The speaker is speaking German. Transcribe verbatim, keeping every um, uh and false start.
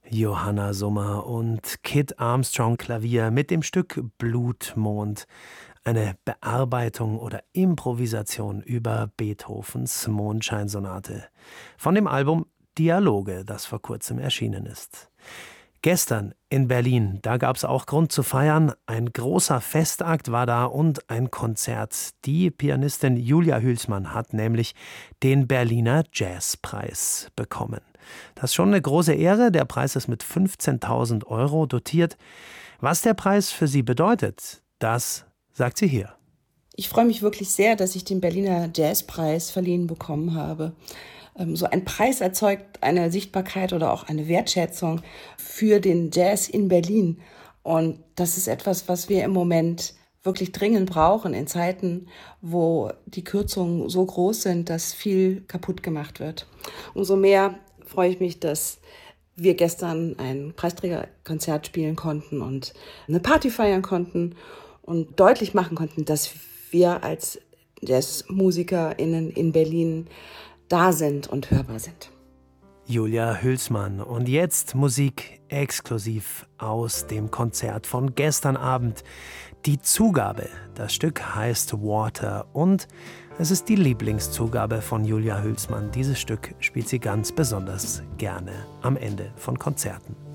Johanna Summer und Kit Armstrong Klavier mit dem Stück Blutmond. Eine Bearbeitung oder Improvisation über Beethovens Mondscheinsonate. Von dem Album Dialoge, das vor kurzem erschienen ist. Gestern in Berlin, da gab es auch Grund zu feiern. Ein großer Festakt war da und ein Konzert. Die Pianistin Julia Hülsmann hat nämlich den Berliner Jazzpreis bekommen. Das ist schon eine große Ehre. Der Preis ist mit fünfzehntausend Euro dotiert. Was der Preis für sie bedeutet, das sagt sie hier. Ich freue mich wirklich sehr, dass ich den Berliner Jazzpreis verliehen bekommen habe. So ein Preis erzeugt eine Sichtbarkeit oder auch eine Wertschätzung für den Jazz in Berlin. Und das ist etwas, was wir im Moment wirklich dringend brauchen in Zeiten, wo die Kürzungen so groß sind, dass viel kaputt gemacht wird. Umso mehr freue ich mich, dass wir gestern ein Preisträgerkonzert spielen konnten und eine Party feiern konnten und deutlich machen konnten, dass wir als JazzmusikerInnen in Berlin da sind und hörbar sind. Julia Hülsmann. Und jetzt Musik exklusiv aus dem Konzert von gestern Abend. Die Zugabe. Das Stück heißt Water und es ist die Lieblingszugabe von Julia Hülsmann. Dieses Stück spielt sie ganz besonders gerne am Ende von Konzerten.